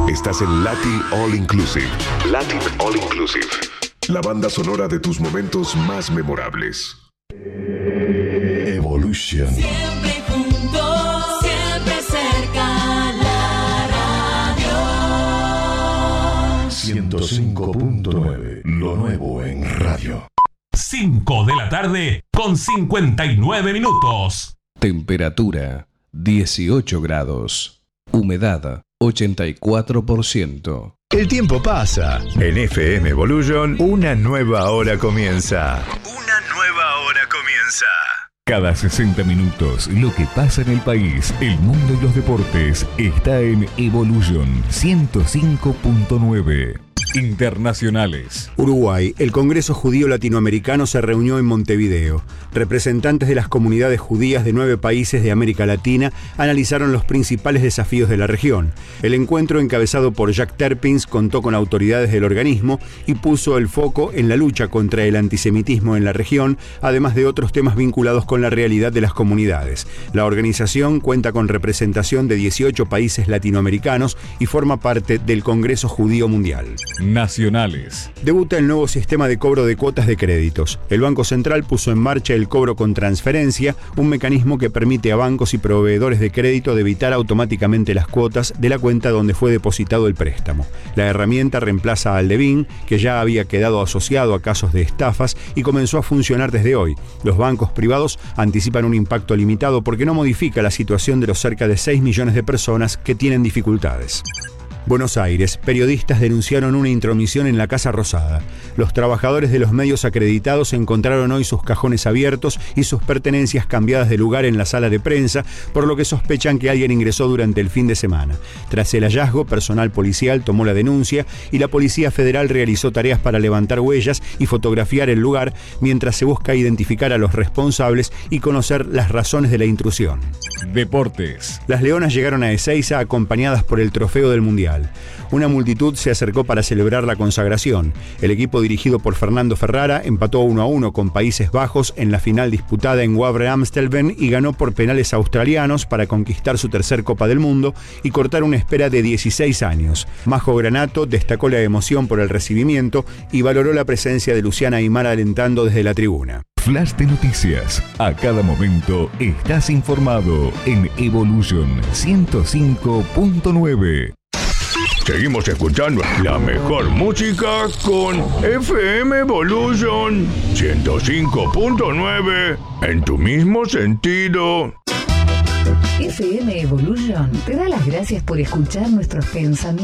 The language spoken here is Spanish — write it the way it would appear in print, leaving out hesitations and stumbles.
Estás en Latin All Inclusive. Latin All Inclusive. La banda sonora de tus momentos más memorables. Evolution. Siempre juntos, siempre cerca, la radio. 105.9. Lo nuevo en radio. 5 de la tarde con 59 minutos. Temperatura 18 grados. Humedad 84%. El tiempo pasa. En FM Evolution, una nueva hora comienza. Cada 60 minutos, lo que pasa en el país, el mundo y los deportes está en Evolution 105.9. Internacionales. Uruguay, el Congreso Judío Latinoamericano se reunió en Montevideo. Representantes de las comunidades judías de 9 países de América Latina analizaron los principales desafíos de la región. El encuentro, encabezado por Jack Terpins, contó con autoridades del organismo y puso el foco en la lucha contra el antisemitismo en la región, además de otros temas vinculados con la realidad de las comunidades. La organización cuenta con representación de 18 países latinoamericanos y forma parte del Congreso Judío Mundial. Nacionales. Debuta el nuevo sistema de cobro de cuotas de créditos. El Banco Central puso en marcha el cobro con transferencia, un mecanismo que permite a bancos y proveedores de crédito debitar automáticamente las cuotas de la cuenta donde fue depositado el préstamo. La herramienta reemplaza al DEBIN, que ya había quedado asociado a casos de estafas y comenzó a funcionar desde hoy. Los bancos privados anticipan un impacto limitado porque no modifica la situación de los cerca de 6 millones de personas que tienen dificultades. Buenos Aires, periodistas denunciaron una intromisión en la Casa Rosada. Los trabajadores de los medios acreditados encontraron hoy sus cajones abiertos y sus pertenencias cambiadas de lugar en la sala de prensa, por lo que sospechan que alguien ingresó durante el fin de semana. Tras el hallazgo, personal policial tomó la denuncia y la Policía Federal realizó tareas para levantar huellas y fotografiar el lugar, mientras se busca identificar a los responsables y conocer las razones de la intrusión. Deportes. Las Leonas llegaron a Ezeiza acompañadas por el trofeo del Mundial. Una multitud se acercó para celebrar la consagración. El equipo dirigido por Fernando Ferrara empató 1-1 con Países Bajos en la final disputada en Wavre Amstelveen y ganó por penales australianos para conquistar su tercer Copa del Mundo y cortar una espera de 16 años. Majo Granato destacó la emoción por el recibimiento y valoró la presencia de Luciana Aymar alentando desde la tribuna. Flash de noticias. A cada momento estás informado en Evolution 105.9. Seguimos escuchando la mejor música con FM Evolution 105.9 en tu mismo sentido. FM Evolution te da las gracias por escuchar nuestros pensamientos.